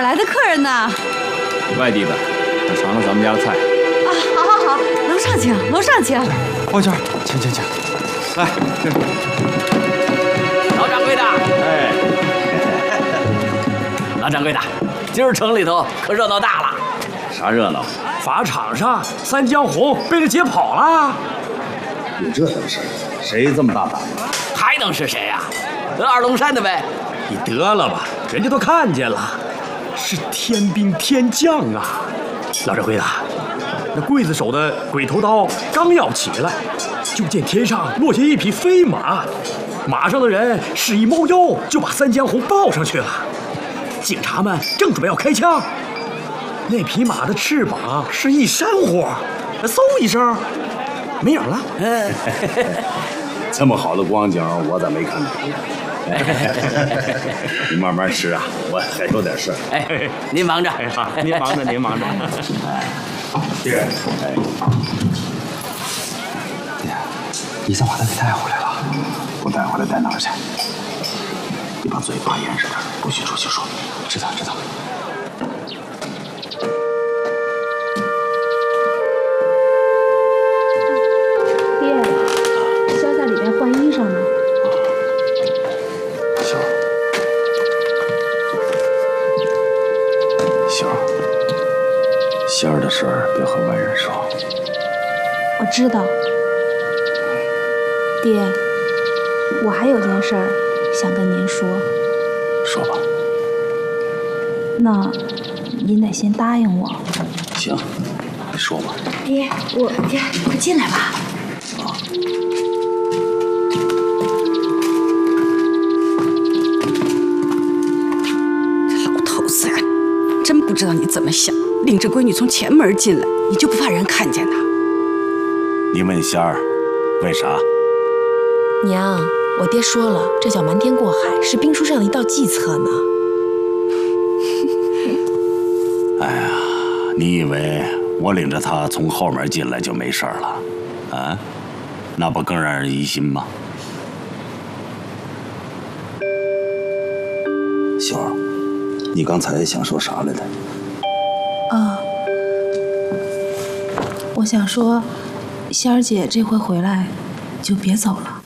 来的客人呢？ 外地的，他尝了咱们家的菜。 啊，好，楼上请，楼上请。 王娟，请，来，这是老掌柜的。 哎， 老掌柜的，今儿城里头可热闹大了。 啥热闹？ 法场上，三江红被人劫跑了。 有这等事儿？谁这么大胆？ 还能是谁呀？二龙山的呗。 你得了吧，人家都看见了，是天兵天将啊！老掌柜的，那刽子手的鬼头刀刚要起来，就见天上落下一匹飞马，马上的人示意猫妖，就把三江红抱上去了。警察们正准备要开枪，那匹马的翅膀是一扇火，嗖一声没影了。 这么好的光景，我咋没看着？你慢慢吃啊，我还有点事儿。 哎，您忙着。 好，您忙着。 这个， 爹，你咋把他给带回来了？ 不带回来带哪儿去？你把嘴巴严实点，不许出去说。 知道。 爹，潇在里边换衣裳呢。 仙儿的事儿别和外人说。 我知道。爹，我还有件事儿想跟您说。 说吧。 那您得先答应我。 行，你说吧。 爹，快进来吧。 老头子，真不知道你怎么想，领着闺女从前门进来，你就不怕人看见她？ 你问仙儿，为啥？ 娘，我爹说了，这叫瞒天过海，是兵书上的一道计策呢。 哎呀，你以为我领着他从后门进来就没事了？啊，那不更让人疑心吗？秀儿，你刚才想说啥来着？ 我想说，仙儿姐这回回来就别走了。